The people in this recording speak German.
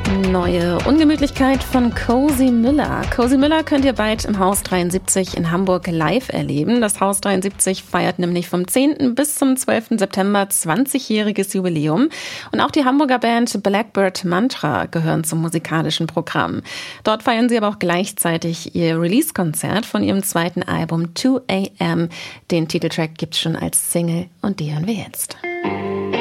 Neue Ungemütlichkeit von Cozy Miller. Cozy Miller könnt ihr bald im Haus 73 in Hamburg live erleben. Das Haus 73 feiert nämlich vom 10. bis zum 12. September 20-jähriges Jubiläum. Und auch die Hamburger Band Blackbird Mantra gehören zum musikalischen Programm. Dort feiern sie aber auch gleichzeitig ihr Release-Konzert von ihrem zweiten Album 2 AM. Den Titeltrack gibt's schon als Single und die hören wir jetzt.